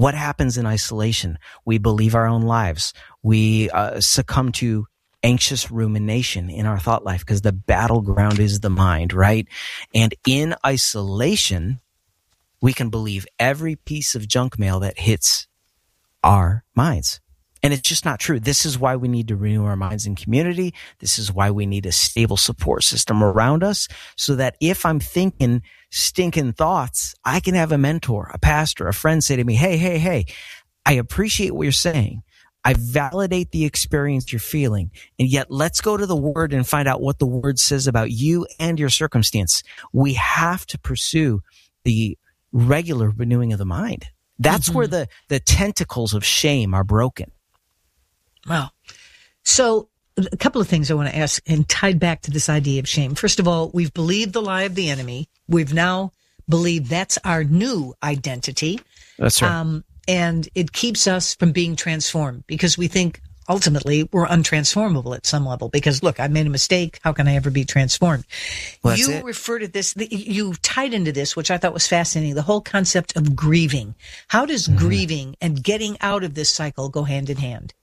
What happens in isolation? We believe our own lives. We succumb to anxious rumination in our thought life because the battleground is the mind, right? And in isolation, we can believe every piece of junk mail that hits our minds. And it's just not true. This is why we need to renew our minds in community. This is why we need a stable support system around us so that if I'm thinking stinking thoughts, I can have a mentor, a pastor, a friend say to me, hey, I appreciate what you're saying. I validate the experience you're feeling. And yet let's go to the Word and find out what the Word says about you and your circumstance. We have to pursue the regular renewing of the mind. That's where the tentacles of shame are broken. Wow. So a couple of things I want to ask and tied back to this idea of shame. First of all, we've believed the lie of the enemy. We've now believed that's our new identity. That's right. And it keeps us from being transformed because we think ultimately we're untransformable at some level because look, I made a mistake. How can I ever be transformed? Well, you refer to this, you tied into this, which I thought was fascinating, the whole concept of grieving. How does grieving and getting out of this cycle go hand in hand?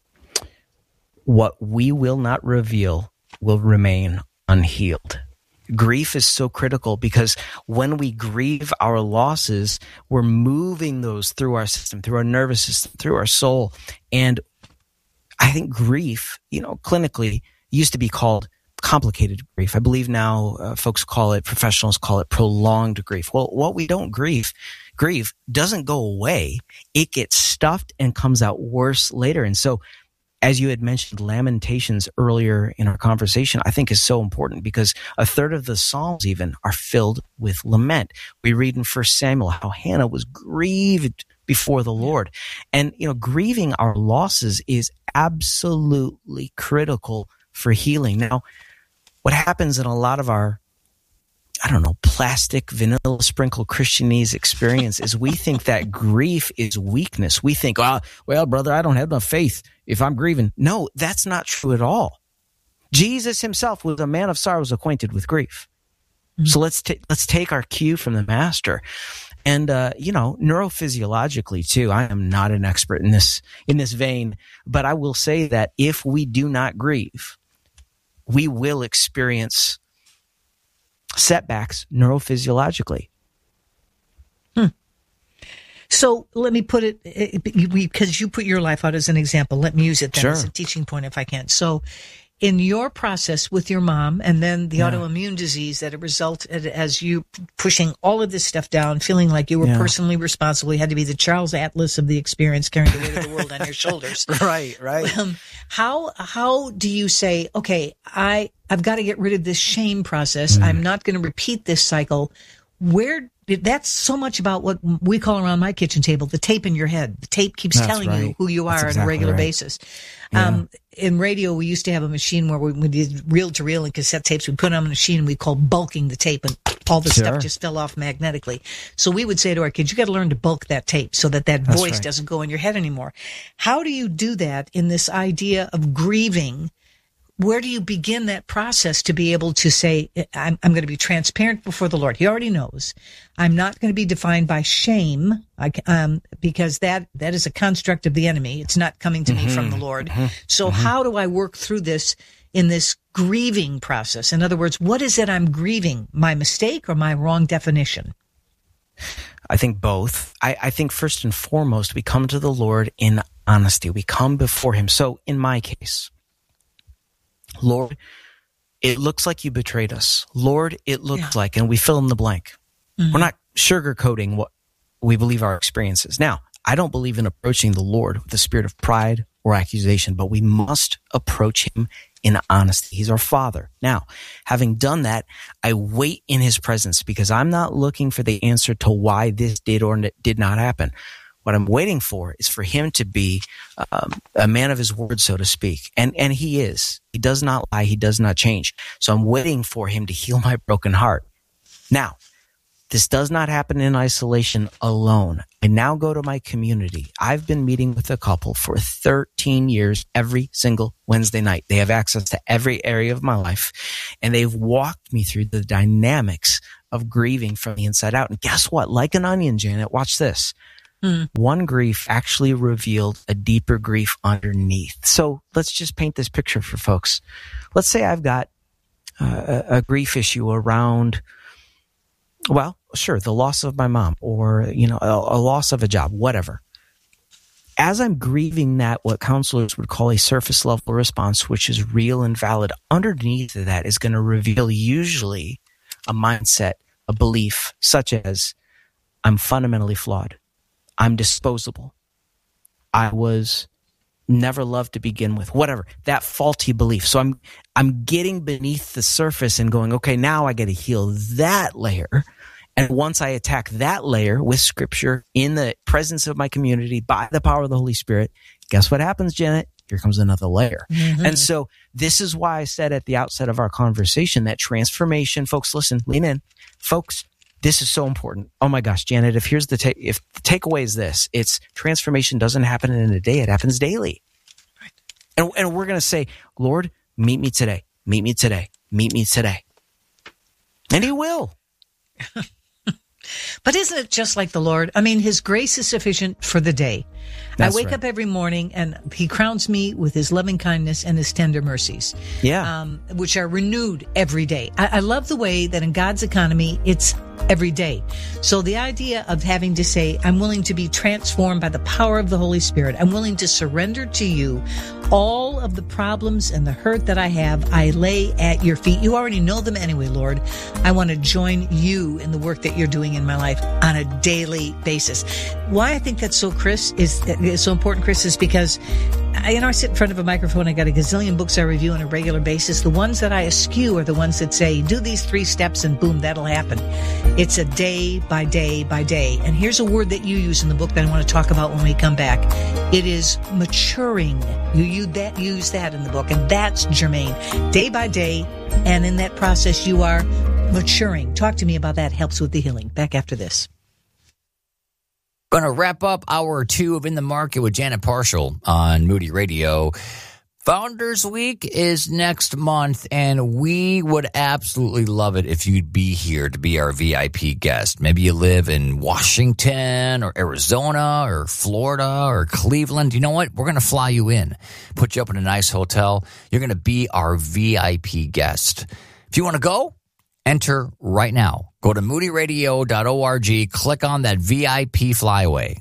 What we will not reveal will remain unhealed. Grief is so critical because when we grieve our losses, we're moving those through our system, through our nervous system, through our soul. And I think grief, clinically used to be called complicated grief. I believe now professionals call it prolonged grief. Well, what we don't grieve doesn't go away. It gets stuffed and comes out worse later. And so, as you had mentioned, Lamentations earlier in our conversation, I think is so important because a third of the Psalms even are filled with lament. We read in 1 Samuel how Hannah was grieved before the Lord. And, grieving our losses is absolutely critical for healing. Now, what happens in a lot of our, plastic, vanilla sprinkle Christianese experience is we think that grief is weakness. We think, well, brother, I don't have enough faith if I'm grieving. No, that's not true at all. Jesus himself was a man of sorrows, acquainted with grief. So let's take our cue from the master. And, neurophysiologically too, I am not an expert in this vein, but I will say that if we do not grieve, we will experience setbacks neurophysiologically. So let me put it, because you put your life out as an example, let me use it then as a teaching point if I can. So in your process with your mom and then the autoimmune disease that it resulted as you pushing all of this stuff down, feeling like you were personally responsible, you had to be the Charles Atlas of the experience, carrying the weight of the world on your shoulders. Right. How do you say, okay, I've got to get rid of this shame process. I'm not going to repeat this cycle. That's so much about what we call around my kitchen table, the tape in your head. The tape keeps telling you who you are on a regular basis. In radio, we used to have a machine where we did reel to reel and cassette tapes. We put on a machine and we called bulking the tape, and all the stuff just fell off magnetically. So we would say to our kids, you got to learn to bulk that tape so that voice doesn't go in your head anymore. How do you do that in this idea of grieving? Where do you begin that process to be able to say, I'm going to be transparent before the Lord? He already knows. I'm not going to be defined by shame, because that is a construct of the enemy. It's not coming to me from the Lord. So how do I work through this in this grieving process? In other words, what is it I'm grieving? My mistake or my wrong definition? I think both. I think first and foremost, we come to the Lord in honesty. We come before him. So in my case, Lord, it looks like you betrayed us. Lord, it looks like, and we fill in the blank. We're not sugarcoating what we believe our experience is. Now, I don't believe in approaching the Lord with a spirit of pride or accusation, but we must approach him in honesty. He's our Father. Now, having done that, I wait in his presence because I'm not looking for the answer to why this did or did not happen. What I'm waiting for is for him to be a man of his word, so to speak. And he is. He does not lie. He does not change. So I'm waiting for him to heal my broken heart. Now, this does not happen in isolation alone. I now go to my community. I've been meeting with a couple for 13 years every single Wednesday night. They have access to every area of my life, and they've walked me through the dynamics of grieving from the inside out. And guess what? Like an onion, Janet, watch this. one grief actually revealed a deeper grief underneath. So let's just paint this picture for folks. Let's say I've got a grief issue around, well, sure, the loss of my mom, or, a loss of a job, whatever. As I'm grieving that, what counselors would call a surface level response, which is real and valid, underneath of that is going to reveal usually a mindset, a belief such as, I'm fundamentally flawed. I'm disposable. I was never loved to begin with. Whatever, that faulty belief. So I'm getting beneath the surface and going, okay, now I got to heal that layer. And once I attack that layer with Scripture in the presence of my community by the power of the Holy Spirit, guess what happens, Janet? Here comes another layer. Mm-hmm. And so this is why I said at the outset of our conversation that transformation, folks, listen, lean in. Folks, this is so important. Oh my gosh, Janet, if the takeaway is this, it's transformation doesn't happen in a day, it happens daily. Right. And we're going to say, Lord, meet me today, meet me today, meet me today. And he will. But isn't it just like the Lord? I mean, his grace is sufficient for the day. That's I wake up every morning and he crowns me with his loving kindness and his tender mercies. Yeah. Which are renewed every day. I love the way that in God's economy, it's every day. So the idea of having to say, I'm willing to be transformed by the power of the Holy Spirit. I'm willing to surrender to you all of the problems and the hurt that I have. I lay at your feet. You already know them anyway, Lord. I want to join you in the work that you're doing in my life on a daily basis. Why I think that's so, Chris, is so important, Chris, is because I sit in front of a microphone. I got a gazillion books I review on a regular basis. The ones that I eschew are the ones that say, do these 3 steps and boom, that'll happen. It's a day by day by day. And here's a word that you use in the book that I want to talk about when we come back. It is maturing. You use that in the book, and that's germane. Day by day, and in that process, you are maturing. Talk to me about that. Helps with the healing. Back after this. Going to wrap up hour 2 of In the Market with Janet Parshall on Moody Radio. Founders Week is next month, and we would absolutely love it if you'd be here to be our VIP guest. Maybe you live in Washington or Arizona or Florida or Cleveland. You know what? We're going to fly you in, put you up in a nice hotel. You're going to be our VIP guest. If you want to go, enter right now. Go to moodyradio.org, click on that VIP flyaway.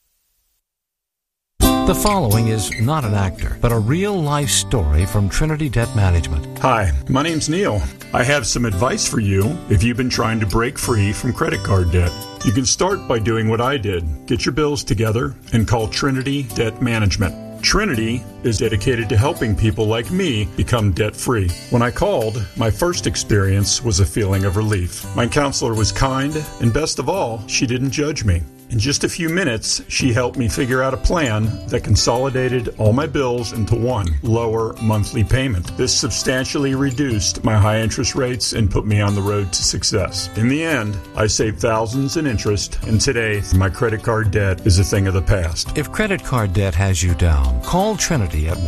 The following is not an actor, but a real-life story from Trinity Debt Management. Hi, my name's Neil. I have some advice for you if you've been trying to break free from credit card debt. You can start by doing what I did. Get your bills together and call Trinity Debt Management. Trinity is dedicated to helping people like me become debt-free. When I called, my first experience was a feeling of relief. My counselor was kind, and best of all, she didn't judge me. In just a few minutes, she helped me figure out a plan that consolidated all my bills into one lower monthly payment. This substantially reduced my high interest rates and put me on the road to success. In the end, I saved thousands in interest, and today, my credit card debt is a thing of the past. If credit card debt has you down, call Trinity at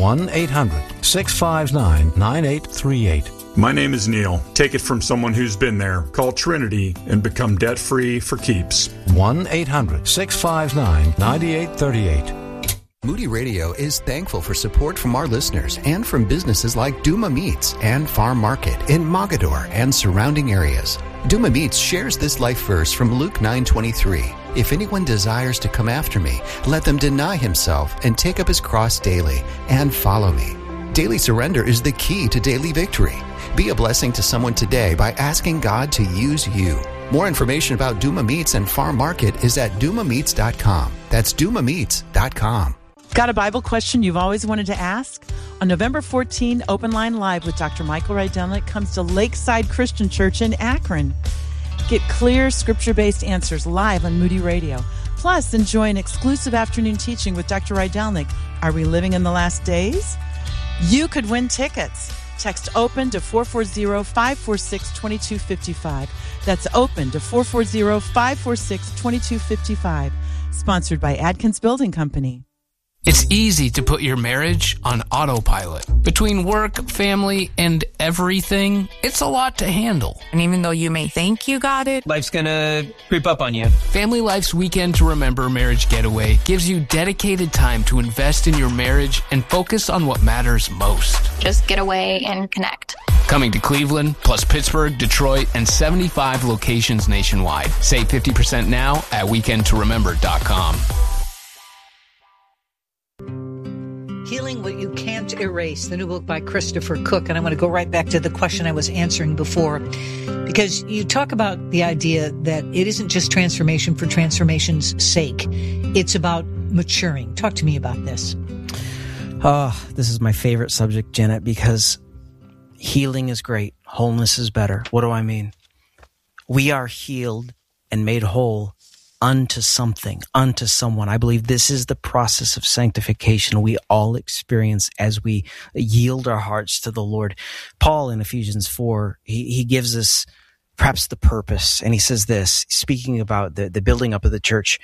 1-800-659-9838. My name is Neil. Take it from someone who's been there. Call Trinity and become debt-free for keeps. 1-800-659-9838. Moody Radio is thankful for support from our listeners and from businesses like Duma Meats and Farm Market in Mogadore and surrounding areas. Duma Meats shares this life verse from Luke 9:23. If anyone desires to come after me, let them deny himself and take up his cross daily and follow me. Daily surrender is the key to daily victory. Be a blessing to someone today by asking God to use you. More information about Duma Meats and Farm Market is at dumameats.com. That's dumameats.com. Got a Bible question you've always wanted to ask? On November 14, Open Line Live with Dr. Michael Rydelnik comes to Lakeside Christian Church in Akron. Get clear, scripture-based answers live on Moody Radio. Plus, enjoy an exclusive afternoon teaching with Dr. Rydelnik. Are we living in the last days? You could win tickets. Text OPEN to 440-546-2255. That's OPEN to 440-546-2255. Sponsored by Adkins Building Company. It's easy to put your marriage on autopilot. Between work, family, and everything, it's a lot to handle. And even though you may think you got it, life's gonna creep up on you. Family Life's Weekend to Remember Marriage Getaway gives you dedicated time to invest in your marriage and focus on what matters most. Just get away and connect. Coming to Cleveland, plus Pittsburgh, Detroit, and 75 locations nationwide. Save 50% now at weekendtoremember.com. Healing What You Can't Erase, the new book by Christopher Cook. And I want to go right back to the question I was answering before, because you talk about the idea that it isn't just transformation for transformation's sake. It's about maturing. Talk to me about this. Oh, this is my favorite subject, Janet, because healing is great. Wholeness is better. What do I mean? We are healed and made whole unto something, unto someone. I believe this is the process of sanctification we all experience as we yield our hearts to the Lord. Paul in Ephesians 4, he gives us perhaps the purpose, and he says this, speaking about the building up of the church,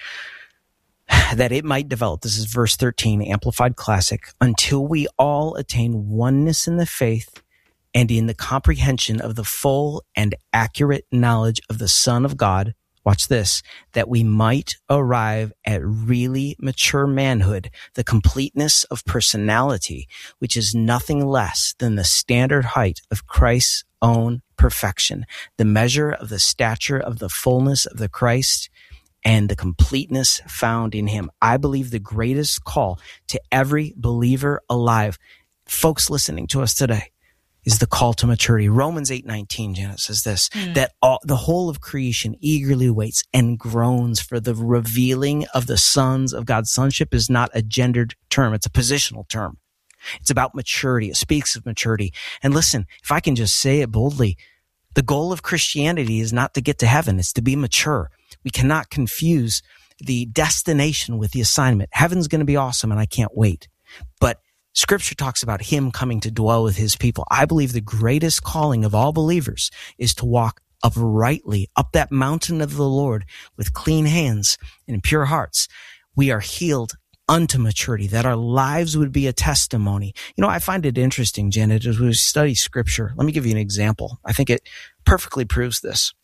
that it might develop. This is verse 13, Amplified Classic, until we all attain oneness in the faith and in the comprehension of the full and accurate knowledge of the Son of God. Watch this, that we might arrive at really mature manhood, the completeness of personality, which is nothing less than the standard height of Christ's own perfection, the measure of the stature of the fullness of the Christ and the completeness found in him. I believe the greatest call to every believer alive, folks listening to us today, is the call to maturity. Romans 8:19, Janet, says this, that the whole of creation eagerly waits and groans for the revealing of the sons of God. Sonship is not a gendered term. It's a positional term. It's about maturity. It speaks of maturity. And listen, if I can just say it boldly, the goal of Christianity is not to get to heaven. It's to be mature. We cannot confuse the destination with the assignment. Heaven's going to be awesome, and I can't wait. But Scripture talks about him coming to dwell with his people. I believe the greatest calling of all believers is to walk uprightly up that mountain of the Lord with clean hands and pure hearts. We are healed unto maturity, that our lives would be a testimony. You know, I find it interesting, Janet, as we study Scripture. Let me give you an example. I think it perfectly proves this.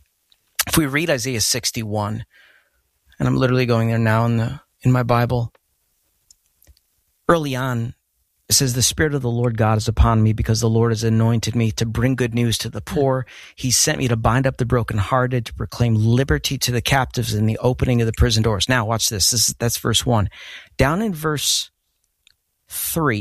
If we read Isaiah 61, and I'm literally going there now in my Bible, early on, it says, the Spirit of the Lord God is upon me because the Lord has anointed me to bring good news to the poor. He sent me to bind up the brokenhearted, to proclaim liberty to the captives and the opening of the prison doors. Now, watch this. That's verse 1. Down in verse 4,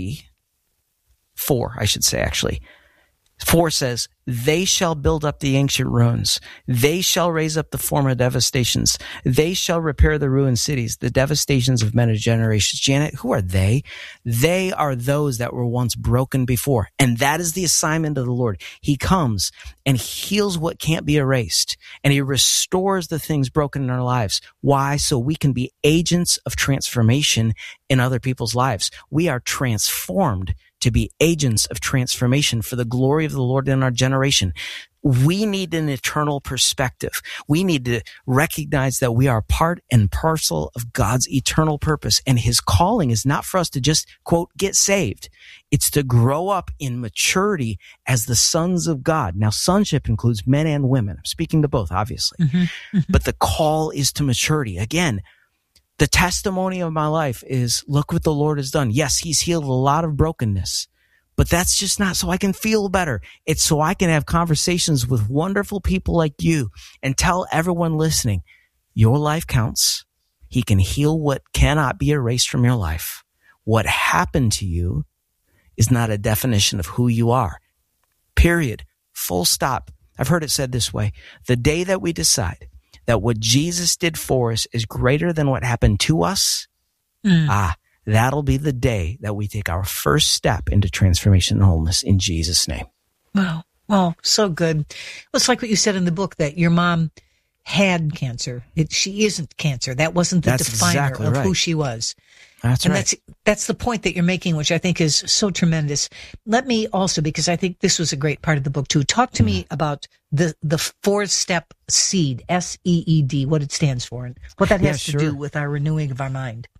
I should say, actually. 4 says, they shall build up the ancient ruins. They shall raise up the former devastations. They shall repair the ruined cities, the devastations of many generations. Janet, who are they? They are those that were once broken before. And that is the assignment of the Lord. He comes and heals what can't be erased. And he restores the things broken in our lives. Why? So we can be agents of transformation in other people's lives. We are transformed to be agents of transformation for the glory of the Lord in our generation. We need an eternal perspective. We need to recognize that we are part and parcel of God's eternal purpose. And his calling is not for us to just, quote, get saved. It's to grow up in maturity as the sons of God. Now, sonship includes men and women. I'm speaking to both, obviously. But the call is to maturity. Again, the testimony of my life is, look what the Lord has done. Yes, he's healed a lot of brokenness, but that's just not so I can feel better. It's so I can have conversations with wonderful people like you and tell everyone listening, your life counts. He can heal what cannot be erased from your life. What happened to you is not a definition of who you are. Period. Full stop. I've heard it said this way. The day that we decide that what Jesus did for us is greater than what happened to us, that'll be the day that we take our first step into transformation and wholeness in Jesus' name. Wow. Oh, so good. Well, it's like what you said in the book, that your mom had cancer. She isn't cancer. That wasn't the definer of who she was. That's right. That's the point that you're making, which I think is so tremendous. Let me also, because I think this was a great part of the book too, talk to me about the 4-step SEED, SEED, what it stands for, and what that has to do with our renewing of our mind.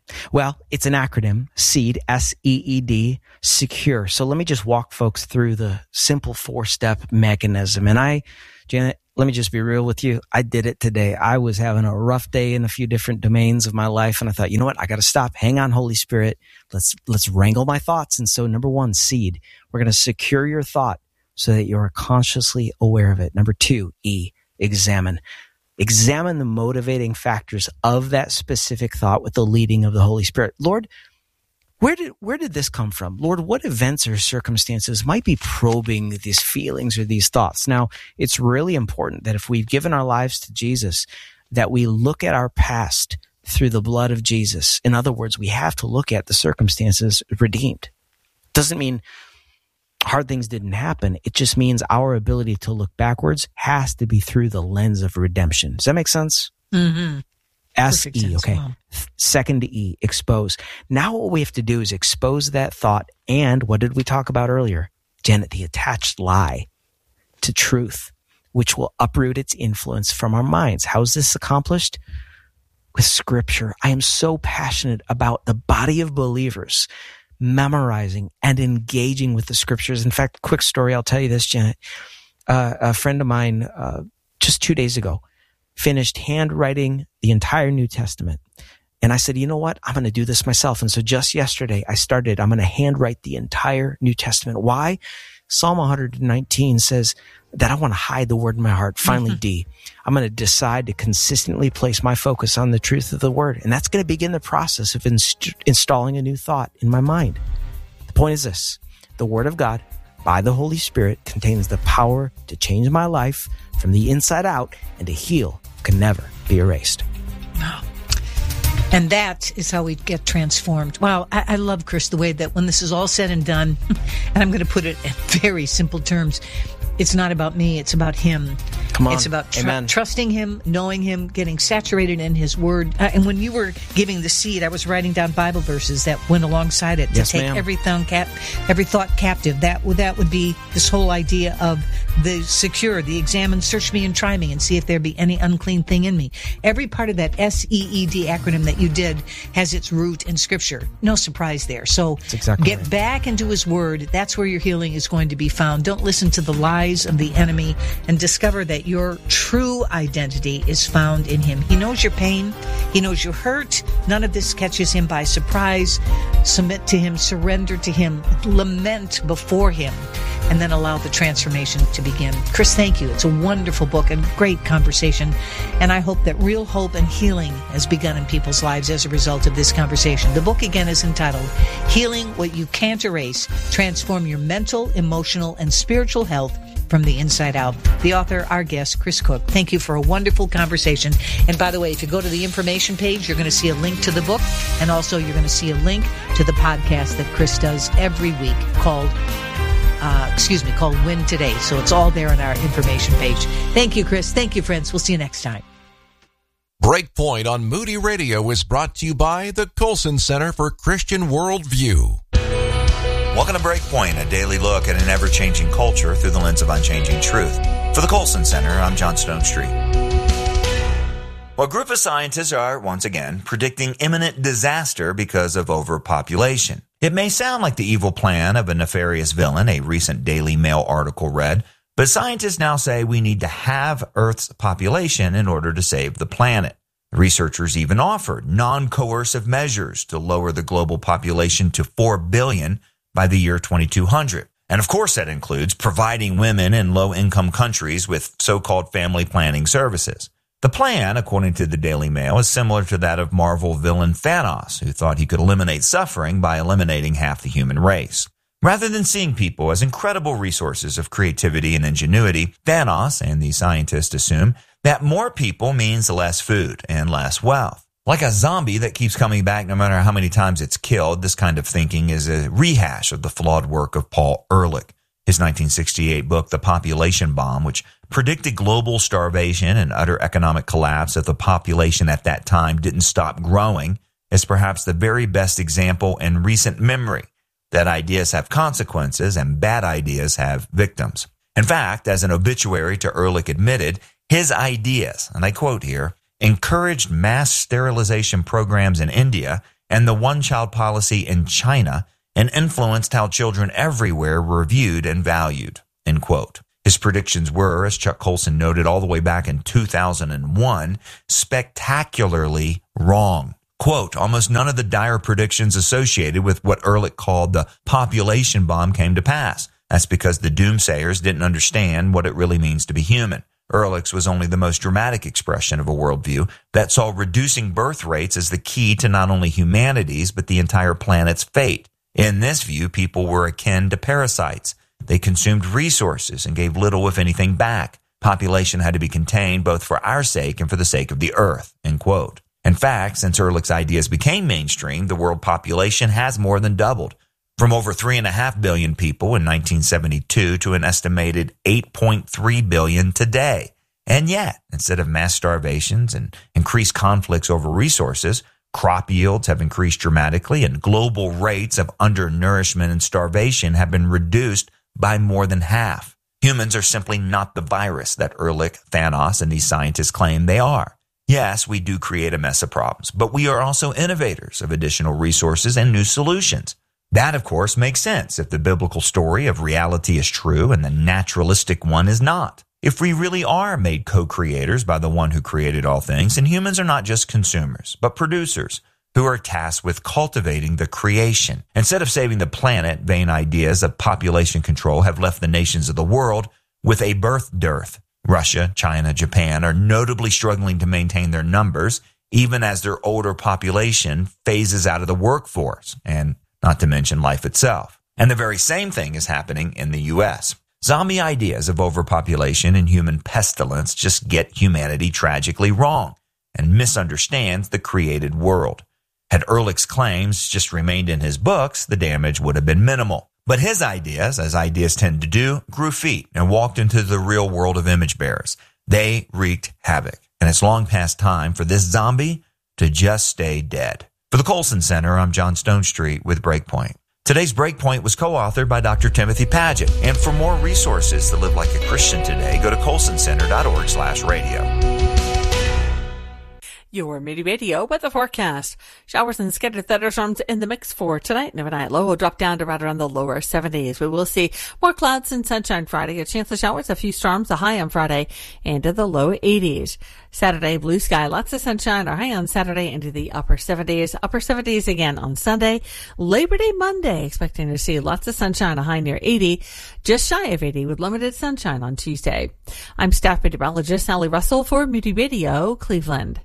Well, it's an acronym, SEED, S-E-E-D, secure. So let me just walk folks through the simple 4-step mechanism. And Janet, let me just be real with you. I did it today. I was having a rough day in a few different domains of my life. And I thought, you know what? I got to stop. Hang on, Holy Spirit. Let's wrangle my thoughts. And so number 1, SEED. We're going to secure your thought so that you are consciously aware of it. Number 2, E, examine. Examine the motivating factors of that specific thought with the leading of the Holy Spirit. Lord, where did this come from? Lord, what events or circumstances might be probing these feelings or these thoughts? Now, it's really important that if we've given our lives to Jesus, that we look at our past through the blood of Jesus. In other words, we have to look at the circumstances redeemed. Doesn't mean hard things didn't happen. It just means our ability to look backwards has to be through the lens of redemption. Does that make sense? Mm-hmm. S-E, okay. Wow. Second E, expose. Now what we have to do is expose that thought and what did we talk about earlier? Janet, the attached lie to truth, which will uproot its influence from our minds. How is this accomplished? With Scripture. I am so passionate about the body of believers memorizing and engaging with the Scriptures. In fact, quick story, I'll tell you this, Janet. A friend of mine, just 2 days ago, finished handwriting the entire New Testament. And I said, you know what? I'm going to do this myself. And so just yesterday, I'm going to handwrite the entire New Testament. Why? Psalm 119 says that I want to hide the word in my heart. Finally, D, I'm going to decide to consistently place my focus on the truth of the word. And that's going to begin the process of installing a new thought in my mind. The point is this: the word of God by the Holy Spirit contains the power to change my life from the inside out, and to heal can never be erased. Wow. And that is how we get transformed. Wow, I love, Chris, the way that when this is all said and done, and I'm going to put it in very simple terms, it's not about me, it's about Him. Come on. It's about trusting Him, knowing Him, getting saturated in His Word. And when you were giving the seed, I was writing down Bible verses that went alongside it to take every thought captive. That would be this whole idea of the secure, the examine, search me and try me and see if there be any unclean thing in me. Every part of that SEED acronym that you did has its root in Scripture. No surprise there. So get back into His Word. That's where your healing is going to be found. Don't listen to the lies of the enemy, and discover that your true identity is found in Him. He knows your pain. He knows your hurt. None of this catches Him by surprise. Submit to Him, surrender to Him, lament before Him, and then allow the transformation to begin. Chris, thank you. It's a wonderful book and great conversation. And I hope that real hope and healing has begun in people's lives as a result of this conversation. The book again is entitled Healing What You Can't Erase, Transform Your Mental, Emotional, and Spiritual Health from the Inside Out. The author, our guest, Chris Cook. Thank you for a wonderful conversation. And by the way, if you go to the information page, you're going to see a link to the book, and also you're going to see a link to the podcast that Chris does every week called Win Today. So it's all there on our information page. Thank you, Chris. Thank you, friends. We'll see you next time. Breakpoint on Moody Radio is brought to you by the Colson Center for Christian Worldview. Welcome to Breakpoint, a daily look at an ever-changing culture through the lens of unchanging truth. For the Colson Center, I'm John Stone Street. Well, a group of scientists are, once again, predicting imminent disaster because of overpopulation. It may sound like the evil plan of a nefarious villain, a recent Daily Mail article read, but scientists now say we need to halve Earth's population in order to save the planet. Researchers even offered non-coercive measures to lower the global population to 4 billion by the year 2200. And of course that includes providing women in low-income countries with so-called family planning services. The plan, according to the Daily Mail, is similar to that of Marvel villain Thanos, who thought he could eliminate suffering by eliminating half the human race. Rather than seeing people as incredible resources of creativity and ingenuity, Thanos and the scientists assume that more people means less food and less wealth. Like a zombie that keeps coming back no matter how many times it's killed, this kind of thinking is a rehash of the flawed work of Paul Ehrlich. His 1968 book, The Population Bomb, which predicted global starvation and utter economic collapse if the population at that time didn't stop growing, is perhaps the very best example in recent memory that ideas have consequences and bad ideas have victims. In fact, as an obituary to Ehrlich admitted, his ideas, and I quote here, encouraged mass sterilization programs in India and the one-child policy in China, and influenced how children everywhere were viewed and valued, end quote. His predictions were, as Chuck Colson noted all the way back in 2001, spectacularly wrong. Quote, almost none of the dire predictions associated with what Ehrlich called the population bomb came to pass. That's because the doomsayers didn't understand what it really means to be human. Ehrlich's was only the most dramatic expression of a worldview that saw reducing birth rates as the key to not only humanity's, but the entire planet's fate. In this view, people were akin to parasites. They consumed resources and gave little, if anything, back. Population had to be contained both for our sake and for the sake of the earth, end quote. In fact, since Ehrlich's ideas became mainstream, the world population has more than doubled, from over 3.5 billion people in 1972 to an estimated 8.3 billion today. And yet, instead of mass starvations and increased conflicts over resources, crop yields have increased dramatically and global rates of undernourishment and starvation have been reduced by more than half. Humans are simply not the virus that Ehrlich, Thanos, and these scientists claim they are. Yes, we do create a mess of problems, but we are also innovators of additional resources and new solutions. That, of course, makes sense if the biblical story of reality is true and the naturalistic one is not. If we really are made co-creators by the one who created all things, and humans are not just consumers, but producers who are tasked with cultivating the creation. Instead of saving the planet, vain ideas of population control have left the nations of the world with a birth dearth. Russia, China, Japan are notably struggling to maintain their numbers, even as their older population phases out of the workforce, and not to mention life itself. And the very same thing is happening in the U.S. Zombie ideas of overpopulation and human pestilence just get humanity tragically wrong and misunderstands the created world. Had Ehrlich's claims just remained in his books, the damage would have been minimal. But his ideas, as ideas tend to do, grew feet and walked into the real world of image bearers. They wreaked havoc. And it's long past time for this zombie to just stay dead. For the Colson Center, I'm John Stonestreet with Breakpoint. Today's Breakpoint was co-authored by Dr. Timothy Paget. And for more resources to live like a Christian today, go to colsoncenter.org/radio. Your Moody Radio weather forecast. Showers and scattered thunderstorms in the mix for tonight. And overnight low will drop down to right around the lower 70s. We will see more clouds and sunshine Friday. A chance of showers, a few storms, a high on Friday, into the low 80s. Saturday, blue sky, lots of sunshine. Our high on Saturday into the upper 70s. Upper 70s again on Sunday. Labor Day Monday, expecting to see lots of sunshine, a high near 80. Just shy of 80 with limited sunshine on Tuesday. I'm staff meteorologist Sally Russell for Moody Radio, Cleveland.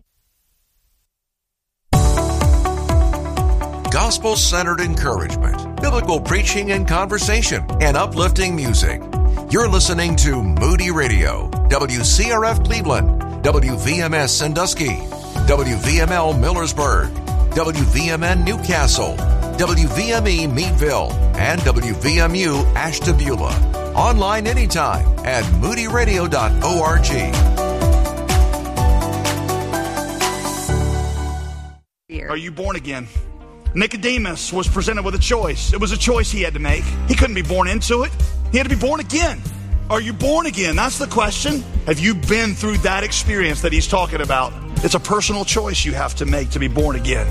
Gospel-centered encouragement, biblical preaching and conversation, and uplifting music. You're listening to Moody Radio, WCRF Cleveland, WVMS Sandusky, WVML Millersburg, WVMN Newcastle, WVME Meadville, and WVMU Ashtabula. Online anytime at moodyradio.org. Are you born again? Nicodemus was presented with a choice. It was a choice he had to make. He couldn't be born into it. He had to be born again. Are you born again? That's the question. Have you been through that experience that he's talking about? It's a personal choice you have to make to be born again.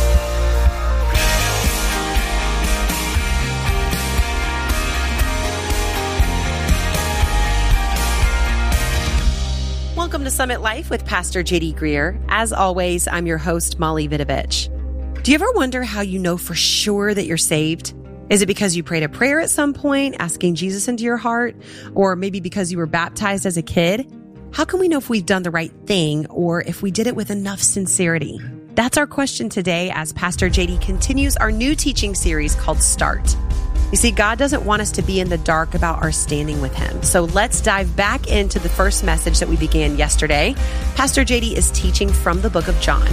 Welcome to Summit Life with Pastor J.D. Greer. As always, I'm your host, Molly Vidovich. Do you ever wonder how you know for sure that you're saved? Is it because you prayed a prayer at some point, asking Jesus into your heart? Or maybe because you were baptized as a kid? How can we know if we've done the right thing or if we did it with enough sincerity? That's our question today as Pastor JD continues our new teaching series called Start. You see, God doesn't want us to be in the dark about our standing with Him. So let's dive back into the first message that we began yesterday. Pastor JD is teaching from the book of John.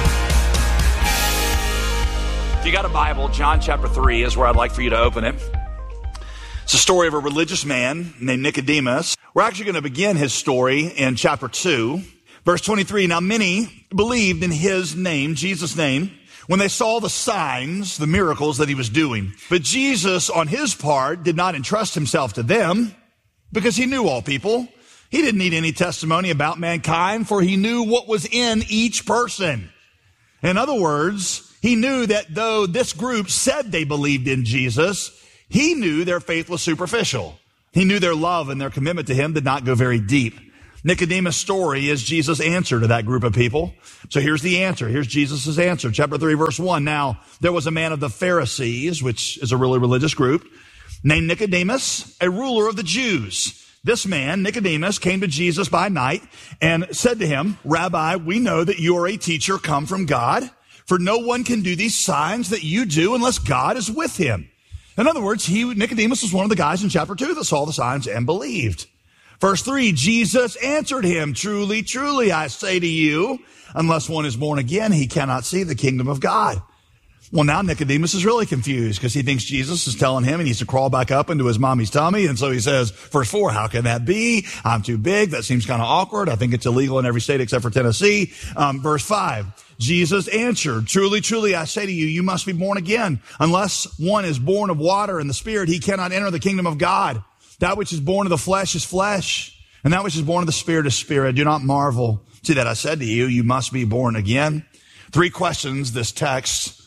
If you got a Bible, John chapter 3 is where I'd like for you to open it. It's the story of a religious man named Nicodemus. We're actually going to begin his story in chapter 2, verse 23. Now many believed in his name, Jesus' name, when they saw the signs, the miracles that he was doing. But Jesus, on his part, did not entrust himself to them because he knew all people. He didn't need any testimony about mankind, for he knew what was in each person. In other words, he He knew that though this group said they believed in Jesus, he knew their faith was superficial. He knew their love and their commitment to him did not go very deep. Nicodemus' story is Jesus' answer to that group of people. So here's the answer. Here's Jesus' answer. Chapter 3, verse 1. Now, there was a man of the Pharisees, which is a really religious group, named Nicodemus, a ruler of the Jews. This man, Nicodemus, came to Jesus by night and said to him, Rabbi, we know that you are a teacher come from God, for no one can do these signs that you do unless God is with him. In other words, Nicodemus was one of the guys in chapter 2 that saw the signs and believed. Verse 3, Jesus answered him, truly, truly, I say to you, unless one is born again, he cannot see the kingdom of God. Well, now Nicodemus is really confused because he thinks Jesus is telling him he needs to crawl back up into his mommy's tummy. And so he says, verse 4, how can that be? I'm too big. That seems kind of awkward. I think it's illegal in every state except for Tennessee. Verse 5, Jesus answered, truly, truly, I say to you, you must be born again. Unless one is born of water and the Spirit, he cannot enter the kingdom of God. That which is born of the flesh is flesh, and that which is born of the Spirit is spirit. Do not marvel. See that I said to you, you must be born again. 3 questions this text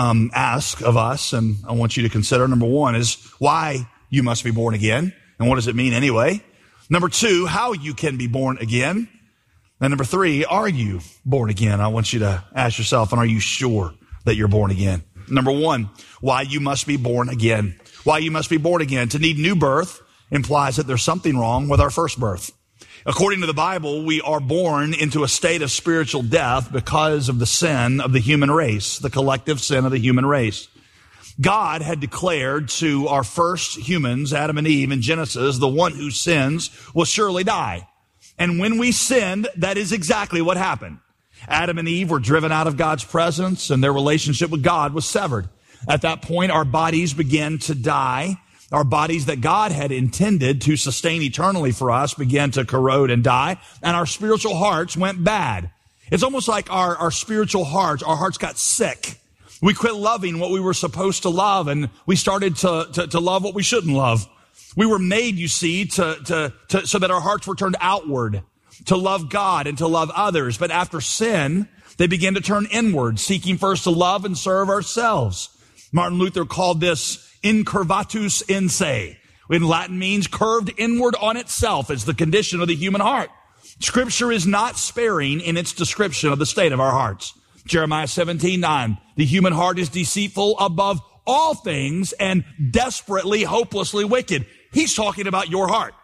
ask of us, and I want you to consider. Number 1 is why you must be born again, and what does it mean anyway? Number 2, how you can be born again. And number 3, are you born again? I want you to ask yourself, and are you sure that you're born again? Number 1, why you must be born again. Why you must be born again. To need new birth implies that there's something wrong with our first birth. According to the Bible, we are born into a state of spiritual death because of the sin of the human race, the collective sin of the human race. God had declared to our first humans, Adam and Eve in Genesis, the one who sins will surely die. And when we sinned, that is exactly what happened. Adam and Eve were driven out of God's presence and their relationship with God was severed. At that point, our bodies began to die. Our bodies that God had intended to sustain eternally for us began to corrode and die, and our spiritual hearts went bad. It's almost like our spiritual hearts, our hearts got sick. We quit loving what we were supposed to love, and we started to love what we shouldn't love. We were made, you see, so that our hearts were turned outward, to love God and to love others. But after sin, they began to turn inward, seeking first to love and serve ourselves. Martin Luther called this incurvatus in se. In Latin means curved inward on itself is the condition of the human heart. Scripture is not sparing in its description of the state of our hearts. Jeremiah 17:9, the human heart is deceitful above all things and desperately, hopelessly wicked. He's talking about your heart.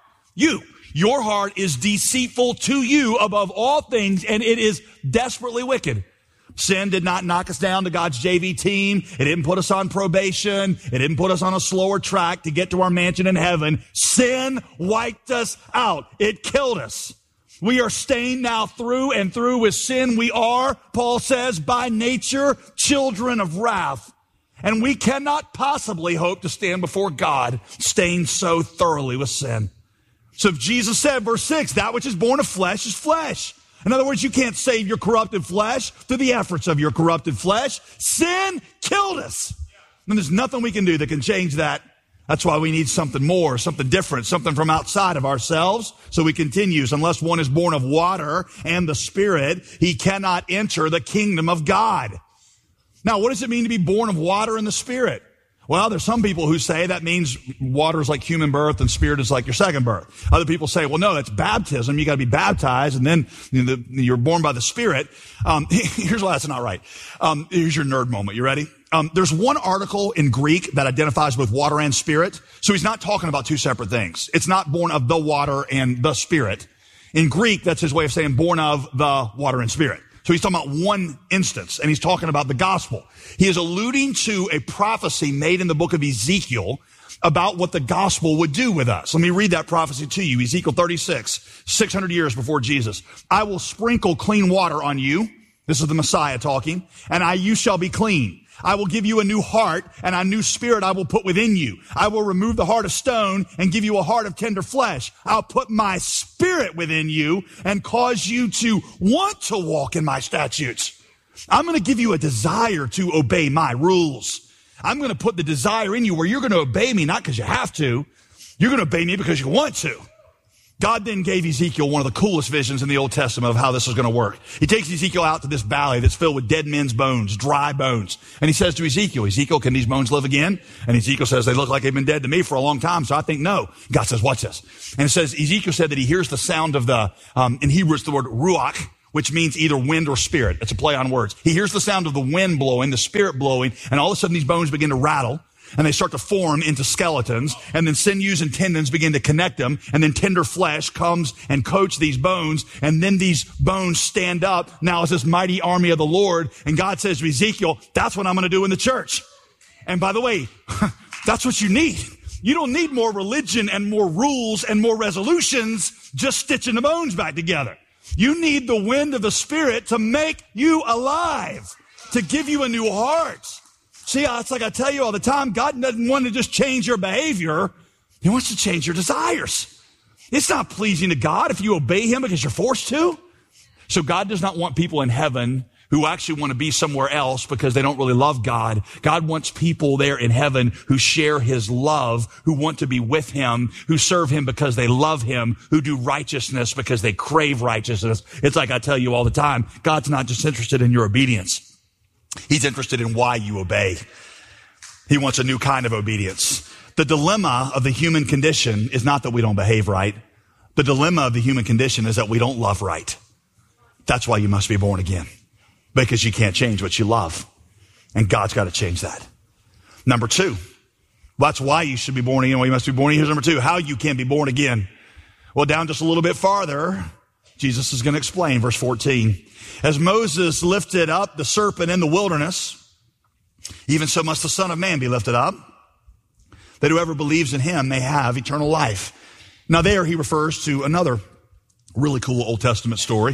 Your heart is deceitful to you above all things, and it is desperately wicked. Sin did not knock us down to God's JV team. It didn't put us on probation. It didn't put us on a slower track to get to our mansion in heaven. Sin wiped us out. It killed us. We are stained now through and through with sin. We are, Paul says, by nature, children of wrath. And we cannot possibly hope to stand before God stained so thoroughly with sin. So Jesus said, verse 6, that which is born of flesh is flesh. In other words, you can't save your corrupted flesh through the efforts of your corrupted flesh. Sin killed us. And there's nothing we can do that can change that. That's why we need something more, something different, something from outside of ourselves. So he continues, unless one is born of water and the Spirit, he cannot enter the kingdom of God. Now, what does it mean to be born of water and the Spirit? Well, there's some people who say that means water is like human birth and Spirit is like your second birth. Other people say, well, no, that's baptism. You got to be baptized and then you're born by the Spirit. Here's why that's not right. Here's your nerd moment. You ready? There's one article in Greek that identifies both water and Spirit. So he's not talking about two separate things. It's not born of the water and the Spirit. In Greek, that's his way of saying born of the water and Spirit. So he's talking about one instance, and he's talking about the gospel. He is alluding to a prophecy made in the book of Ezekiel about what the gospel would do with us. Let me read that prophecy to you. Ezekiel 36, 600 years before Jesus. I will sprinkle clean water on you. This is the Messiah talking. And you shall be clean. I will give you a new heart, and a new spirit I will put within you. I will remove the heart of stone and give you a heart of tender flesh. I'll put my spirit within you and cause you to want to walk in my statutes. I'm going to give you a desire to obey my rules. I'm going to put the desire in you where you're going to obey me, not because you have to. You're going to obey me because you want to. God then gave Ezekiel one of the coolest visions in the Old Testament of how this was going to work. He takes Ezekiel out to this valley that's filled with dead men's bones, dry bones. And he says to Ezekiel, Ezekiel, can these bones live again? And Ezekiel says, they look like they've been dead to me for a long time, so I think no. God says, watch this. And it says, Ezekiel said that he hears the sound of in Hebrew it's the word ruach, which means either wind or spirit. It's a play on words. He hears the sound of the wind blowing, the spirit blowing, and all of a sudden these bones begin to rattle. And they start to form into skeletons, and then sinews and tendons begin to connect them, and then tender flesh comes and coats these bones, and then these bones stand up now as this mighty army of the Lord. And God says to Ezekiel, that's what I'm going to do in the church. And by the way, that's what you need. You don't need more religion and more rules and more resolutions just stitching the bones back together. You need the wind of the Spirit to make you alive, to give you a new heart. See, it's like I tell you all the time, God doesn't want to just change your behavior. He wants to change your desires. It's not pleasing to God if you obey him because you're forced to. So God does not want people in heaven who actually want to be somewhere else because they don't really love God. God wants people there in heaven who share his love, who want to be with him, who serve him because they love him, who do righteousness because they crave righteousness. It's like I tell you all the time, God's not just interested in your obedience. He's interested in why you obey. He wants a new kind of obedience. The dilemma of the human condition is not that we don't behave right. The dilemma of the human condition is that we don't love right. That's why you must be born again. Because you can't change what you love. And God's got to change that. Number two, that's why you should be born again. Well, you must be born again. Here's number two, how you can be born again. Well, down just a little bit farther, Jesus is going to explain verse 14. As Moses lifted up the serpent in the wilderness, even so must the Son of Man be lifted up, that whoever believes in him may have eternal life. Now there he refers to another really cool Old Testament story.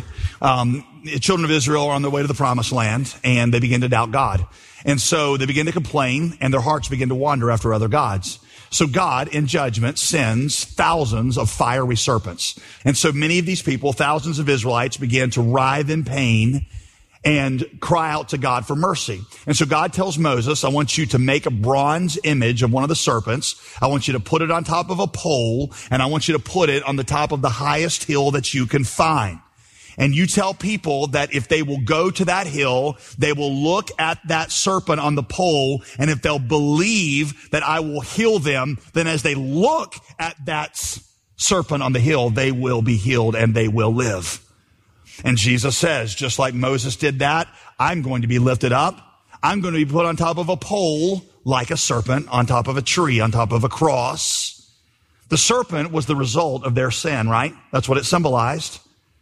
The children of Israel are on their way to the promised land, and they begin to doubt God. And so they begin to complain, and their hearts begin to wander after other gods. So God, in judgment, sends thousands of fiery serpents. And so many of these people, thousands of Israelites, began to writhe in pain and cry out to God for mercy. And so God tells Moses, I want you to make a bronze image of one of the serpents. I want you to put it on top of a pole, and I want you to put it on the top of the highest hill that you can find. And you tell people that if they will go to that hill, they will look at that serpent on the pole, and if they'll believe that I will heal them, then as they look at that serpent on the hill, they will be healed and they will live. And Jesus says, just like Moses did that, I'm going to be lifted up. I'm going to be put on top of a pole like a serpent, on top of a tree, on top of a cross. The serpent was the result of their sin, right? That's what it symbolized.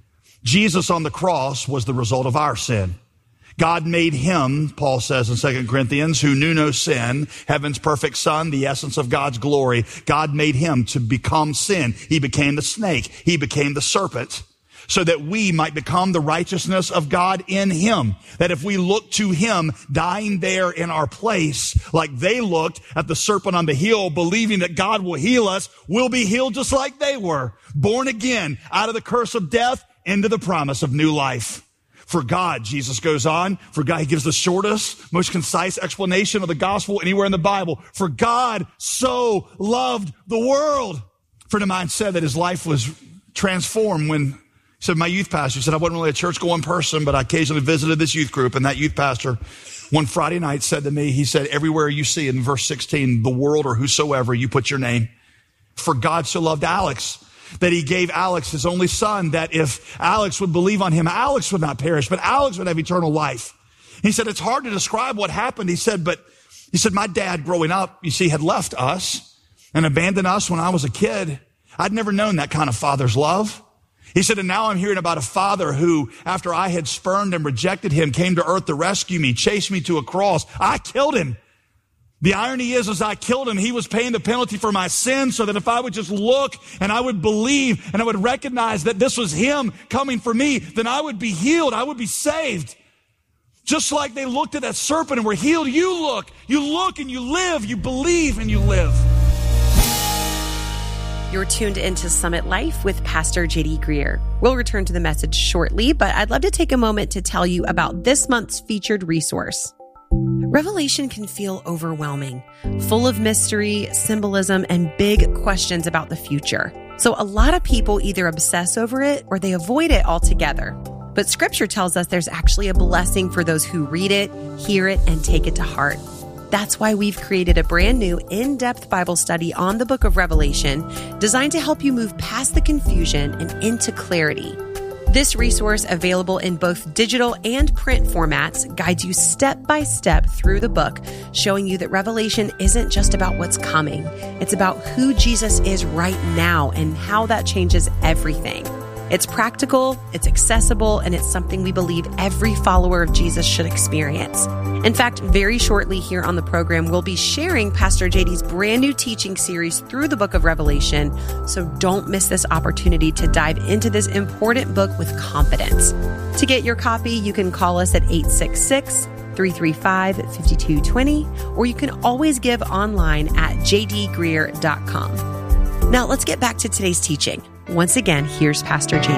Jesus on the cross was the result of our sin. God made him, Paul says in 2 Corinthians, who knew no sin, heaven's perfect son, the essence of God's glory. God made him to become sin. He became the snake. He became the serpent so that we might become the righteousness of God in him. That if we look to him dying there in our place, like they looked at the serpent on the hill, believing that God will heal us, we'll be healed just like they were. Born again out of the curse of death into the promise of new life. For God, Jesus goes on, for God, he gives the shortest, most concise explanation of the gospel anywhere in the Bible. For God so loved the world. A friend of mine said that his life was transformed when, he said, my youth pastor, he said, I wasn't really a church-going person, but I occasionally visited this youth group, and that youth pastor one Friday night said to me, he said, everywhere you see in verse 16, the world or whosoever, you put your name. For God so loved Alex, that he gave Alex his only son, that if Alex would believe on him, Alex would not perish, but Alex would have eternal life. He said, it's hard to describe what happened. He said, my dad growing up, you see, had left us and abandoned us when I was a kid. I'd never known that kind of father's love. He said, and now I'm hearing about a father who, after I had spurned and rejected him, came to earth to rescue me, chased me to a cross. I killed him. The irony is, as I killed him, he was paying the penalty for my sin so that if I would just look and I would believe and I would recognize that this was him coming for me, then I would be healed. I would be saved. Just like they looked at that serpent and were healed, you look and you live, you believe and you live. You're tuned into Summit Life with Pastor J.D. Greer. We'll return to the message shortly, but I'd love to take a moment to tell you about this month's featured resource. Revelation can feel overwhelming, full of mystery, symbolism, and big questions about the future. So a lot of people either obsess over it or they avoid it altogether. But Scripture tells us there's actually a blessing for those who read it, hear it, and take it to heart. That's why we've created a brand new in-depth Bible study on the book of Revelation designed to help you move past the confusion and into clarity. This resource, available in both digital and print formats, guides you step by step through the book, showing you that Revelation isn't just about what's coming. It's about who Jesus is right now and how that changes everything. It's practical, it's accessible, and it's something we believe every follower of Jesus should experience. In fact, very shortly here on the program, we'll be sharing Pastor JD's brand new teaching series through the book of Revelation, so don't miss this opportunity to dive into this important book with confidence. To get your copy, you can call us at 866-335-5220, or you can always give online at jdgreer.com. Now, let's get back to today's teaching. Once again, here's Pastor JD.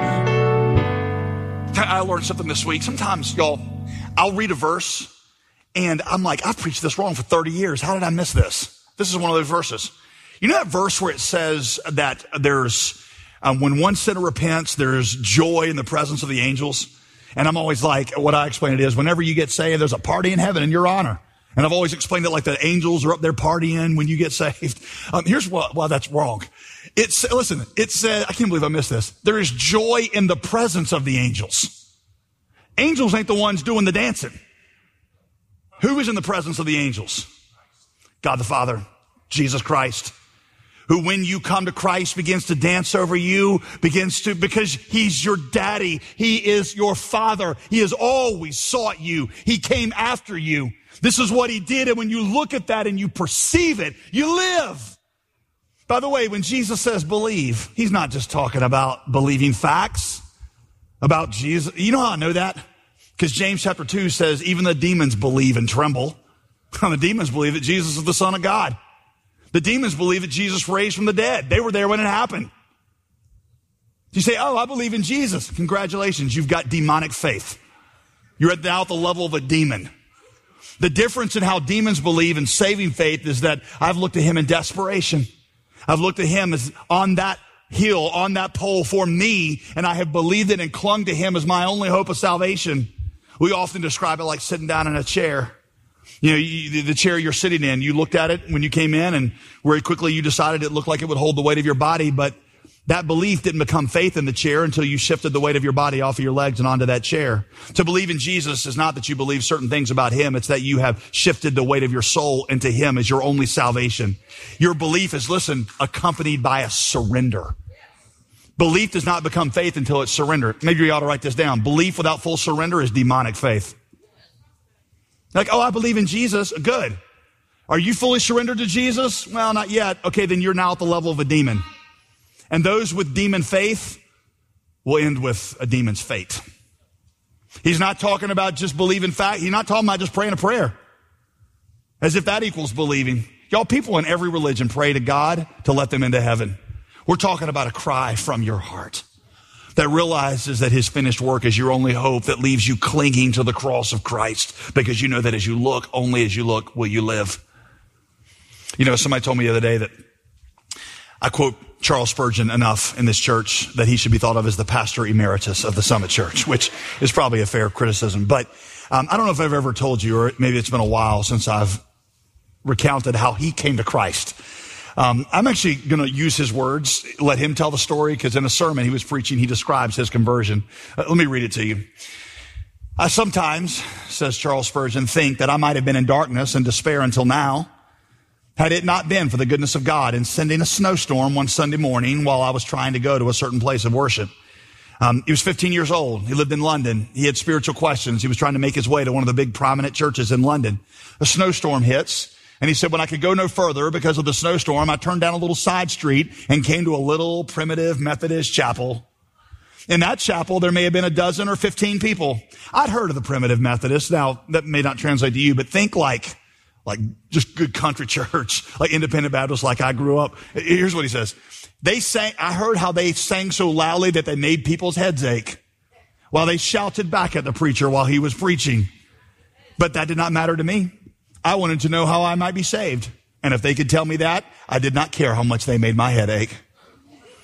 I learned something this week. Sometimes, y'all, I'll read a verse and I'm like, I've preached this wrong for 30 years. How did I miss this? This is one of those verses. You know that verse where it says that there's, when one sinner repents, there's joy in the presence of the angels? And I'm always like, what I explain it is, whenever you get saved, there's a party in heaven in your honor. And I've always explained it like the angels are up there partying when you get saved. Here's why that's wrong. It said, I can't believe I missed this. There is joy in the presence of the angels. Angels ain't the ones doing the dancing. Who is in the presence of the angels? God the Father, Jesus Christ, who when you come to Christ begins to dance over you, because he's your daddy. He is your father. He has always sought you. He came after you. This is what he did. And when you look at that and you perceive it, you live. By the way, when Jesus says believe, he's not just talking about believing facts about Jesus. You know how I know that? Because James chapter 2 says even the demons believe and tremble. The demons believe that Jesus is the Son of God. The demons believe that Jesus raised from the dead. They were there when it happened. You say, oh, I believe in Jesus. Congratulations, you've got demonic faith. You're now at the level of a demon. The difference in how demons believe and saving faith is that I've looked at him in desperation. I've looked at him as on that hill, on that pole for me, and I have believed it and clung to him as my only hope of salvation. We often describe it like sitting down in a chair. You know, the chair you're sitting in, you looked at it when you came in and very quickly you decided it looked like it would hold the weight of your body, but that belief didn't become faith in the chair until you shifted the weight of your body off of your legs and onto that chair. To believe in Jesus is not that you believe certain things about him. It's that you have shifted the weight of your soul into him as your only salvation. Your belief is, listen, accompanied by a surrender. Belief does not become faith until it's surrendered. Maybe you ought to write this down. Belief without full surrender is demonic faith. Like, oh, I believe in Jesus. Good. Are you fully surrendered to Jesus? Well, not yet. Okay, then you're now at the level of a demon. And those with demon faith will end with a demon's fate. He's not talking about just believing fact. He's not talking about just praying a prayer. As if that equals believing. Y'all, people in every religion pray to God to let them into heaven. We're talking about a cry from your heart that realizes that his finished work is your only hope, that leaves you clinging to the cross of Christ because you know that as you look, only as you look will you live. You know, somebody told me the other day that I quote Charles Spurgeon enough in this church that he should be thought of as the pastor emeritus of the Summit Church, which is probably a fair criticism. But I don't know if I've ever told you, or maybe it's been a while since I've recounted how he came to Christ. I'm actually going to use his words, let him tell the story, because in a sermon he was preaching, he describes his conversion. Let me read it to you. I sometimes, says Charles Spurgeon, think that I might have been in darkness and despair until now, had it not been for the goodness of God in sending a snowstorm one Sunday morning while I was trying to go to a certain place of worship. He was 15 years old. He lived in London. He had spiritual questions. He was trying to make his way to one of the big prominent churches in London. A snowstorm hits. And he said, when I could go no further because of the snowstorm, I turned down a little side street and came to a little primitive Methodist chapel. In that chapel, there may have been a dozen or 15 people. I'd heard of the primitive Methodists. Now, that may not translate to you, but think like just good country church, like independent Baptist, like I grew up. Here's what he says. I heard how they sang so loudly that they made people's heads ache while they shouted back at the preacher while he was preaching. But that did not matter to me. I wanted to know how I might be saved. And if they could tell me that, I did not care how much they made my head ache.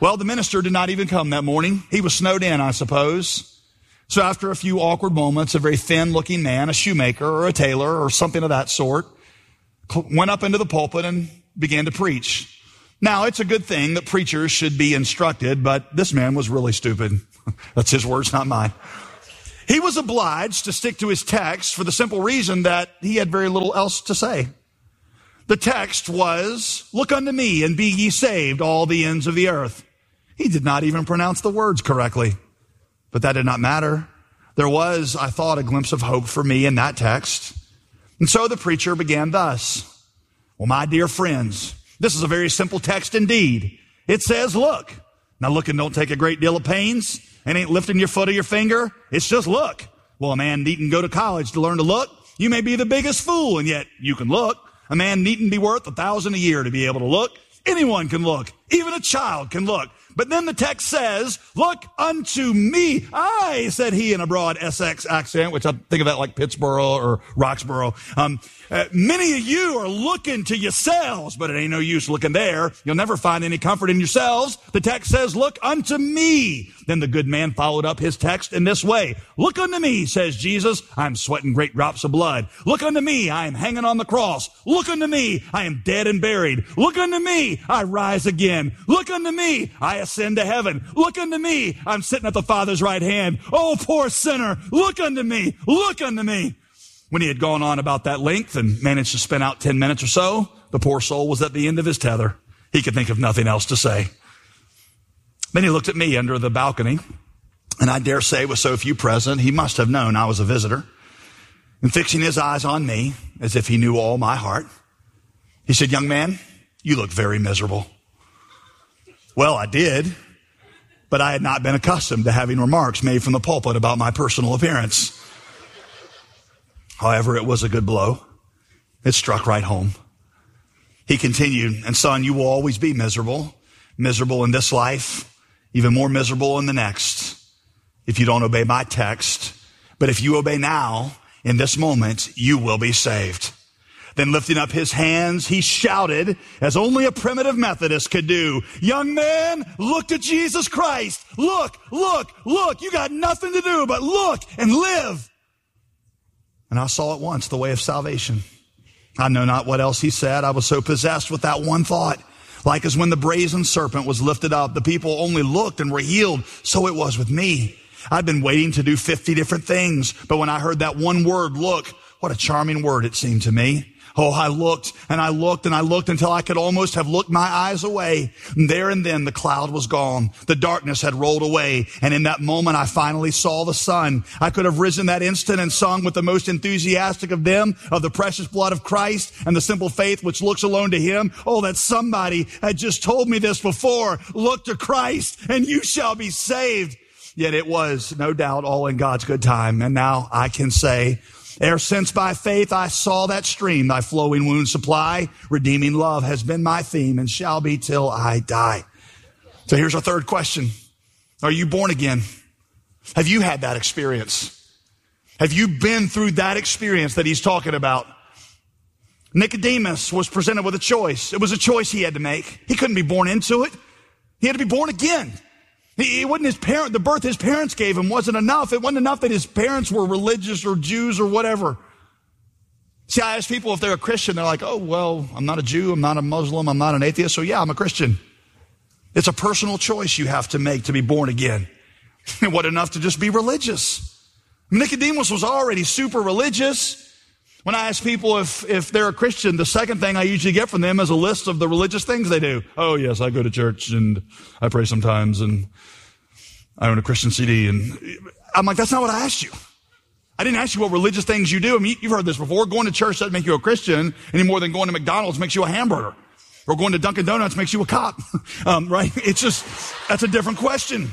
Well, the minister did not even come that morning. He was snowed in, I suppose. So after a few awkward moments, a very thin-looking man, a shoemaker or a tailor or something of that sort, went up into the pulpit and began to preach. Now, it's a good thing that preachers should be instructed, but this man was really stupid. That's his words, not mine. He was obliged to stick to his text for the simple reason that he had very little else to say. The text was, "Look unto me and be ye saved, all the ends of the earth." He did not even pronounce the words correctly, but that did not matter. There was, I thought, a glimpse of hope for me in that text. And so the preacher began thus. Well, my dear friends, this is a very simple text indeed. It says, look. Now look, and don't take a great deal of pains. It ain't lifting your foot or your finger. It's just look. Well, a man needn't go to college to learn to look. You may be the biggest fool, and yet you can look. A man needn't be worth $1,000 a year to be able to look. Anyone can look. Even a child can look. But then the text says, look unto me. I, said he in a broad Essex accent, which I think of that like Pittsburgh or Roxborough. Many of you are looking to yourselves, but it ain't no use looking there. You'll never find any comfort in yourselves. The text says, look unto me. Then the good man followed up his text in this way. Look unto me, says Jesus. I'm sweating great drops of blood. Look unto me. I am hanging on the cross. Look unto me. I am dead and buried. Look unto me. I rise again. Look unto me. I ascend to heaven. Look unto me. I'm sitting at the Father's right hand. Oh, poor sinner. Look unto me. Look unto me. When he had gone on about that length and managed to spin out 10 minutes or so, the poor soul was at the end of his tether. He could think of nothing else to say. Then he looked at me under the balcony, and I dare say with so few present, he must have known I was a visitor. And fixing his eyes on me, as if he knew all my heart, he said, young man, you look very miserable. Well, I did, but I had not been accustomed to having remarks made from the pulpit about my personal appearance. However, it was a good blow. It struck right home. He continued, and son, you will always be miserable. Miserable in this life, even more miserable in the next, if you don't obey my text. But if you obey now, in this moment, you will be saved. Then lifting up his hands, he shouted, as only a primitive Methodist could do, young man, look to Jesus Christ. Look, look, look. You got nothing to do but look and live. And I saw at once the way of salvation. I know not what else he said. I was so possessed with that one thought. Like as when the brazen serpent was lifted up, the people only looked and were healed. So it was with me. I'd been waiting to do 50 different things. But when I heard that one word, look, what a charming word it seemed to me. Oh, I looked and I looked and I looked until I could almost have looked my eyes away. And there and then the cloud was gone. The darkness had rolled away. And in that moment, I finally saw the sun. I could have risen that instant and sung with the most enthusiastic of them of the precious blood of Christ and the simple faith which looks alone to him. Oh, that somebody had just told me this before. Look to Christ and you shall be saved. Yet it was no doubt all in God's good time. And now I can say, ere since by faith I saw that stream, thy flowing wounds supply, redeeming love has been my theme and shall be till I die. So here's our third question. Are you born again? Have you had that experience? Have you been through that experience that he's talking about? Nicodemus was presented with a choice. It was a choice he had to make. He couldn't be born into it. He had to be born again. It wasn't his parent, the birth his parents gave him wasn't enough. It wasn't enough that his parents were religious or Jews or whatever. See, I ask people if they're a Christian, they're like, oh, well, I'm not a Jew, I'm not a Muslim, I'm not an atheist, so yeah, I'm a Christian. It's a personal choice you have to make to be born again. It wasn't enough to just be religious. Nicodemus was already super religious. When I ask people if they're a Christian, the second thing I usually get from them is a list of the religious things they do. Oh, yes, I go to church and I pray sometimes and I own a Christian CD. And I'm like, that's not what I asked you. I didn't ask you what religious things you do. I mean, you've heard this before. Going to church doesn't make you a Christian any more than going to McDonald's makes you a hamburger. Or going to Dunkin' Donuts makes you a cop. Right? It's just, that's a different question.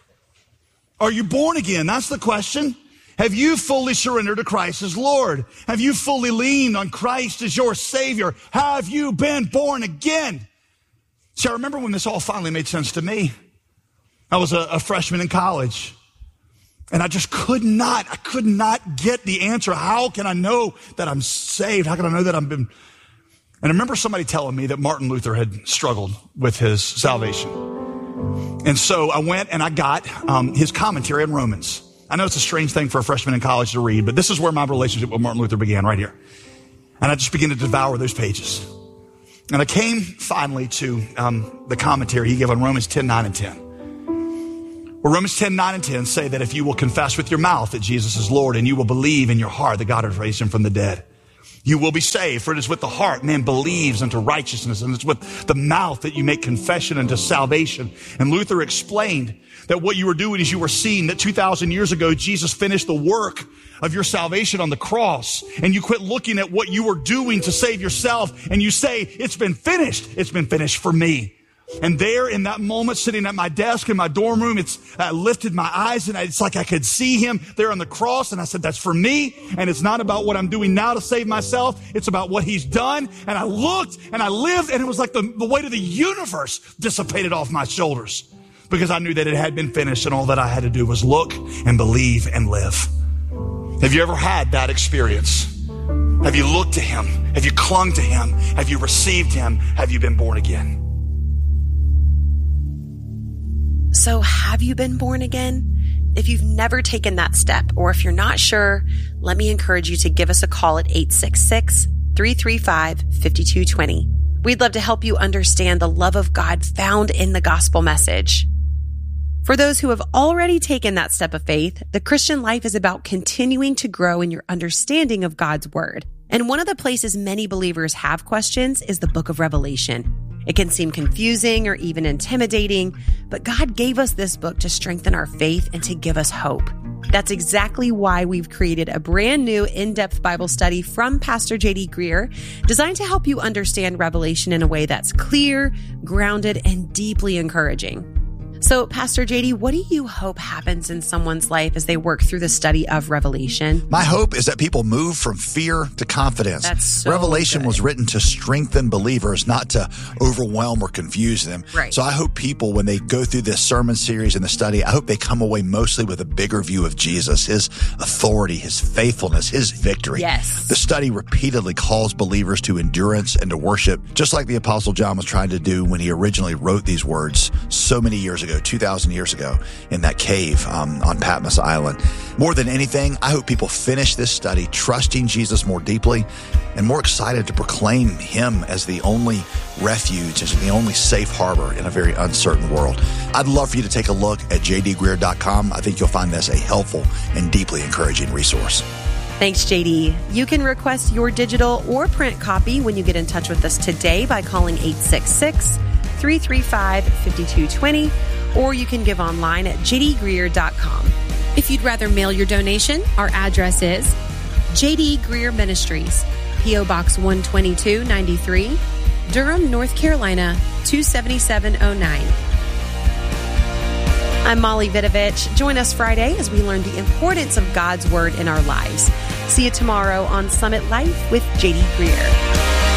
Are you born again? That's the question. Have you fully surrendered to Christ as Lord? Have you fully leaned on Christ as your Savior? Have you been born again? See, I remember when this all finally made sense to me. I was a freshman in college, and I just could not get the answer. How can I know that I'm saved? How can I know that I've been... And I remember somebody telling me that Martin Luther had struggled with his salvation. And so I went and I got his commentary on Romans. I know it's a strange thing for a freshman in college to read, but this is where my relationship with Martin Luther began, right here. And I just began to devour those pages. And I came finally to the commentary he gave on Romans 10, 9, and 10. Where Romans 10, 9, and 10 say that if you will confess with your mouth that Jesus is Lord and you will believe in your heart that God has raised him from the dead, you will be saved. For it is with the heart man believes unto righteousness, and it's with the mouth that you make confession unto salvation. And Luther explained that what you were doing is you were seeing that 2,000 years ago, Jesus finished the work of your salvation on the cross, and you quit looking at what you were doing to save yourself, and you say, it's been finished. It's been finished for me. And there in that moment, sitting at my desk in my dorm room, I lifted my eyes and it's like I could see him there on the cross. And I said, that's for me. And it's not about what I'm doing now to save myself. It's about what he's done. And I looked and I lived, and it was like the weight of the universe dissipated off my shoulders, because I knew that it had been finished and all that I had to do was look and believe and live. Have you ever had that experience? Have you looked to him? Have you clung to him? Have you received him? Have you been born again? So have you been born again? If you've never taken that step, or if you're not sure, let me encourage you to give us a call at 866-335-5220. We'd love to help you understand the love of God found in the gospel message. For those who have already taken that step of faith, the Christian life is about continuing to grow in your understanding of God's word. And one of the places many believers have questions is the book of Revelation. It can seem confusing or even intimidating, but God gave us this book to strengthen our faith and to give us hope. That's exactly why we've created a brand new in-depth Bible study from Pastor J.D. Greear, designed to help you understand Revelation in a way that's clear, grounded, and deeply encouraging. So, Pastor J.D., what do you hope happens in someone's life as they work through the study of Revelation? My hope is that people move from fear to confidence. That's so Revelation good. was written to strengthen believers, not to overwhelm or confuse them. Right. So I hope people, when they go through this sermon series and the study, I hope they come away mostly with a bigger view of Jesus, his authority, his faithfulness, his victory. Yes. The study repeatedly calls believers to endurance and to worship, just like the Apostle John was trying to do when he originally wrote these words so many years ago, 2,000 years ago, in that cave on Patmos Island. More than anything, I hope people finish this study trusting Jesus more deeply and more excited to proclaim him as the only refuge, as the only safe harbor in a very uncertain world. I'd love for you to take a look at jdgreear.com. I think you'll find this a helpful and deeply encouraging resource. Thanks, JD. You can request your digital or print copy when you get in touch with us today by calling 866-335-5220, or you can give online at jdgreear.com. If you'd rather mail your donation, our address is J.D. Greear Ministries, P.O. Box 12293, Durham, North Carolina, 27709. I'm Molly Vidovich. Join us Friday as we learn the importance of God's Word in our lives. See you tomorrow on Summit Life with J.D. Greear.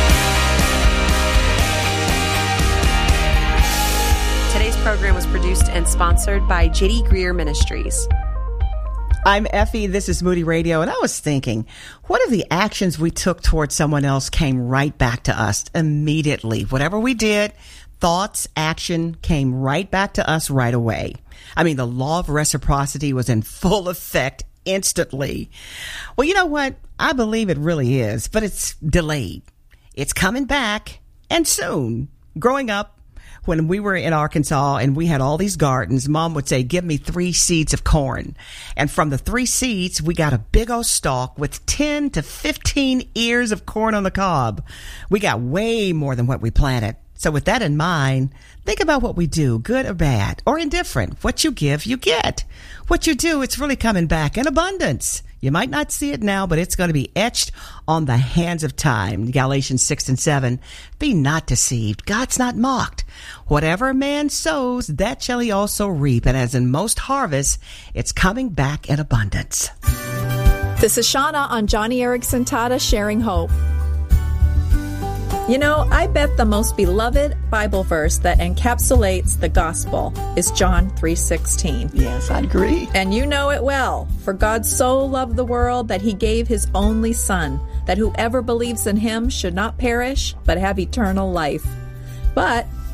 Today's program was produced and sponsored by J.D. Greear Ministries. I'm Effie. This is Moody Radio. And I was thinking, what if the actions we took towards someone else came right back to us immediately? Whatever we did, thoughts, action came right back to us right away. I mean, the law of reciprocity was in full effect instantly. Well, you know what? I believe it really is, but it's delayed. It's coming back, and soon. Growing up, when we were in Arkansas and we had all these gardens, Mom would say, give me 3 seeds of corn. And from the 3 seeds, we got a big old stalk with 10 to 15 ears of corn on the cob. We got way more than what we planted. So with that in mind, think about what we do, good or bad, or indifferent. What you give, you get. What you do, it's really coming back in abundance. You might not see it now, but it's going to be etched on the hands of time. Galatians 6:7. Be not deceived. God's not mocked. Whatever a man sows, that shall he also reap. And as in most harvests, it's coming back in abundance. This is Shauna on Johnny Erickson Tata Sharing Hope. You know, I bet the most beloved Bible verse that encapsulates the gospel is John 3:16. Yes, I agree. And you know it well. For God so loved the world that he gave his only Son, that whoever believes in him should not perish, but have eternal life. But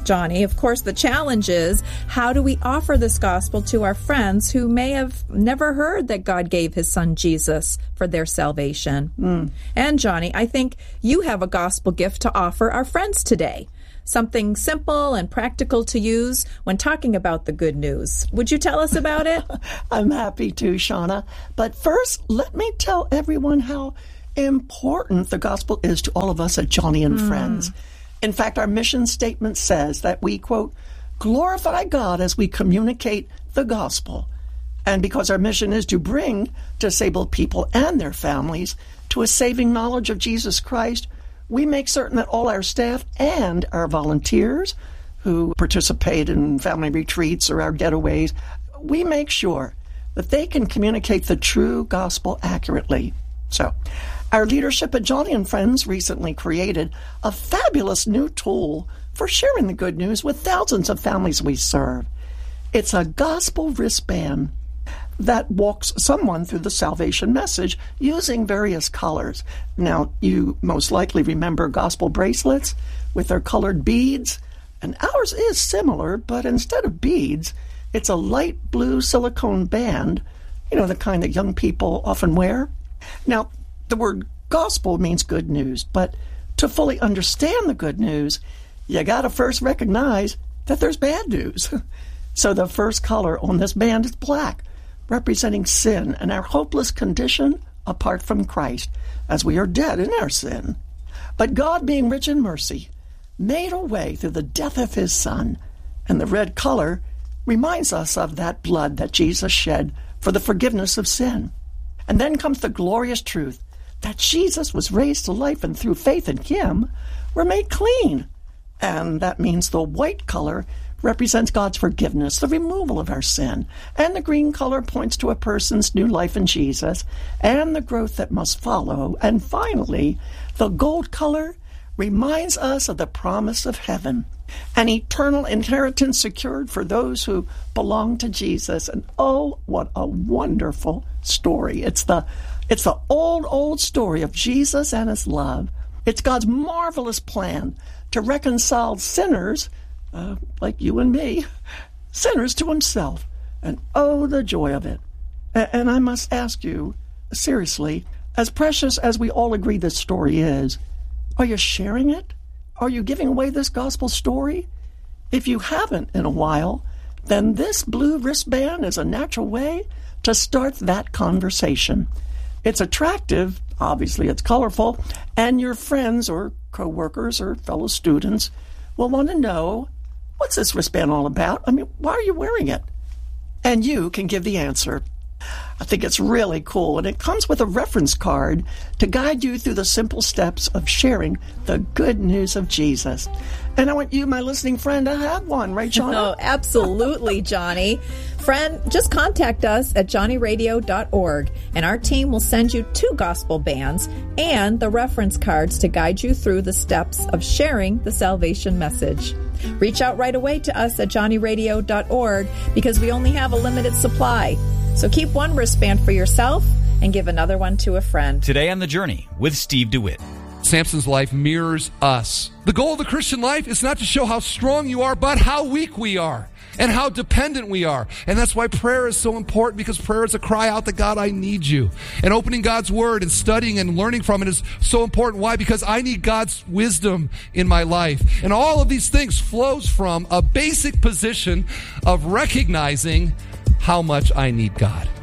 Johnny. Of course, the challenge is, how do we offer this gospel to our friends who may have never heard that God gave his son Jesus for their salvation? And Johnny, I think you have a gospel gift to offer our friends today. Something simple and practical to use when talking about the good news. Would you tell us about it? I'm happy to, Shauna. But first, let me tell everyone how important the gospel is to all of us at Johnny and Friends. In fact, our mission statement says that we, quote, glorify God as we communicate the gospel. And because our mission is to bring disabled people and their families to a saving knowledge of Jesus Christ, we make certain that all our staff and our volunteers who participate in family retreats or our getaways, we make sure that they can communicate the true gospel accurately. So, our leadership at Johnny and Friends recently created a fabulous new tool for sharing the good news with thousands of families we serve. It's a gospel wristband that walks someone through the salvation message using various colors. Now, you most likely remember gospel bracelets with their colored beads, and ours is similar, but instead of beads, it's a light blue silicone band, the kind that young people often wear. Now, the word gospel means good news, but to fully understand the good news, you got to first recognize that there's bad news. So the first color on this band is black, representing sin and our hopeless condition apart from Christ, as we are dead in our sin. But God, being rich in mercy, made a way through the death of his Son, and the red color reminds us of that blood that Jesus shed for the forgiveness of sin. And then comes the glorious truth that Jesus was raised to life, and through faith in him, we're made clean. And that means the white color represents God's forgiveness, the removal of our sin. And the green color points to a person's new life in Jesus and the growth that must follow. And finally, the gold color reminds us of the promise of heaven, an eternal inheritance secured for those who belong to Jesus. And oh, what a wonderful story. It's the old story of Jesus and his love. It's God's marvelous plan to reconcile sinners, like you and me, sinners to himself. And oh, the joy of it. And I must ask you, seriously, as precious as we all agree this story is, are you sharing it? Are you giving away this gospel story? If you haven't in a while, then this blue wristband is a natural way to start that conversation. It's attractive, obviously it's colorful, and your friends or co-workers or fellow students will want to know, what's this wristband all about? I mean, why are you wearing it? And you can give the answer. I think it's really cool, and it comes with a reference card to guide you through the simple steps of sharing the good news of Jesus. And I want you, my listening friend, to have one, right, Shauna? Oh, absolutely, Johnny. Friend, just contact us at johnnyradio.org, and our team will send you 2 gospel bands and the reference cards to guide you through the steps of sharing the salvation message. Reach out right away to us at johnnyradio.org because we only have a limited supply. So keep one wristband for yourself and give another one to a friend. Today on The Journey with Steve DeWitt. Samson's life mirrors us. The goal of the Christian life is not to show how strong you are, but how weak we are and how dependent we are. And that's why prayer is so important, because prayer is a cry out to God, I need you. And opening God's word and studying and learning from it is so important. Why? Because I need God's wisdom in my life. And all of these things flows from a basic position of recognizing how much I need God.